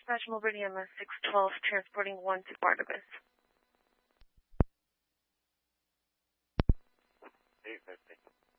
dispatch Meridian MS 612, transporting 1 to Barnabas. 850.